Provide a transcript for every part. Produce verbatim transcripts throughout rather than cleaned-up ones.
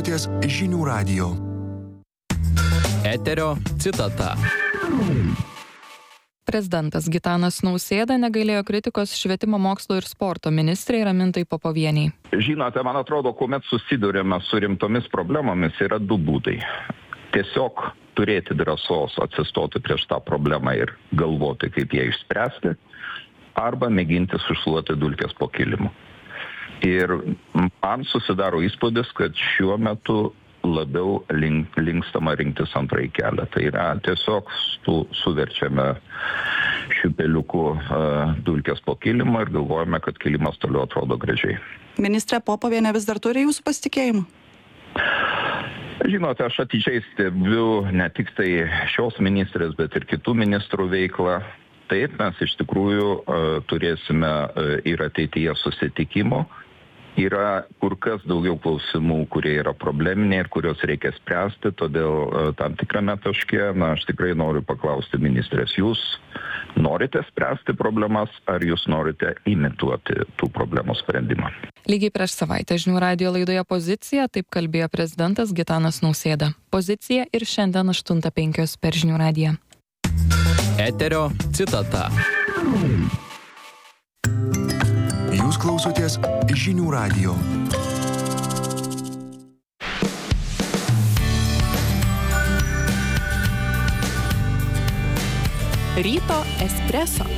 klausotės Žinių radijo. Eterio citata. Prezidentas Gitanas Nausėda negailėjo kritikos švietimo mokslo ir sporto ministrei Ramintai Popovienei. Žinote, man atrodo, kuomet susidurėme su rimtomis problemomis, yra du būdai. Tiesiog turėti drąsos atsistoti prieš tą problemą ir galvoti, kaip ją išspręsti, arba mėginti sušluoti dulkes po kilimu. Ir man susidaro įspūdis, kad šiuo metu labiau link, linkstama rinktis antrąjį kelią. Tai yra tiesiog su, suverčiame šiupeliukų uh, dulkes po kilimu ir galvojame, kad kilimas toliau atrodo gražiai. Ministrė Popovienė vis dar turi jūsų pasitikėjimą? Žinote, aš atidžiai stebiu ne tik tai šios ministrės, bet ir kitų ministrų veiklą. Taip, mes iš tikrųjų uh, turėsime uh, ir ateityje susitikimo. Yra kur kas daugiau klausimų, kurie yra probleminiai ir kurios reikia spręsti, todėl uh, tam tikrame taške, na, aš tikrai noriu paklausti ministrės, jūs norite spręsti problemas, ar jūs norite imituoti tų problemų sprendimą? Lygiai prieš savaitę Žinių radijo laidoje Pozicija taip kalbėjo prezidentas Gitanas Nausėda. Pozicija ir šiandien aštuntą penkios per Žinių radiją. Eterio citata. Jūs klausotės Žinių radijo. Ryto espreso.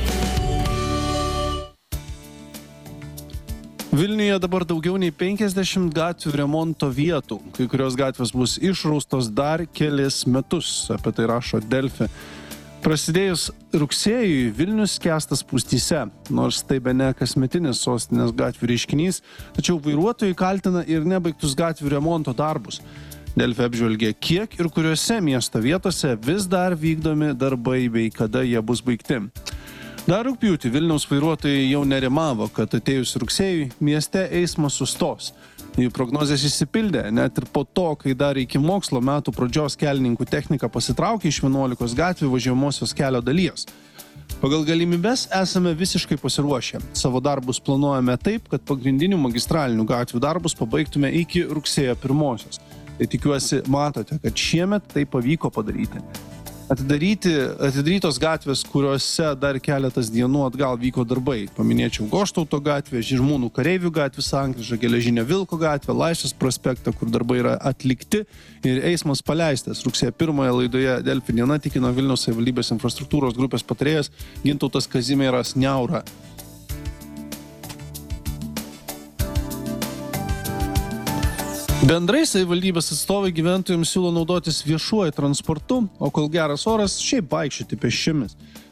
Vilniuje dabar daugiau nei penkiasdešimt gatvių remonto vietų. Kai kurios gatvės bus išraustos dar kelis metus, apie tai rašo Delfi. Prasidėjus rugsėjui Vilnius skęsta spūstyse, nors tai bene kasmetinis sostinės gatvių reiškinys, tačiau vairuotojai kaltina ir nebaigtus gatvių remonto darbus. Delfi apžvelgė, kiek ir kuriuose miesto vietose vis dar vykdomi darbai bei kada jie bus baigti. Dar rugpjūtį Vilniaus vairuotojai jau nerimavo, kad atėjus rugsėjui mieste eismas sustos. Jų prognozės išsipildė, net ir po to, kai dar iki mokslo metų pradžios kelininkų technika pasitraukė iš vienuolikos gatvių važiuojamosios kelio dalies. Pagal galimybes esame visiškai pasiruošę. Savo darbus planuojame taip, kad pagrindinių magistralinių gatvių darbus pabaigtume iki rugsėjo pirmosios. Tai tikiuosi matote, kad šiemet tai pavyko padaryti. Atidaryti, atidarytos gatvės, kuriuose dar keletas dienų atgal vyko darbai. Paminėčiau Goštauto gatvę, Žirmūnų kareivių gatvę, Sankryžą, Geležinio Vilko gatvę, Laisvės prospektą, kur darbai yra atlikti ir eismas paleistas. Rugsėjo pirmoje laidoje Delfi diena tikino Vilniaus savivaldybės infrastruktūros grupės patarėjas Gintautas Kazimieras Niaura. Bendrai savivaldybės atstovai gyventojams siūlo naudotis viešuoju transportu, o kol geras oras, šiaip vaikščioti pėsčiomis.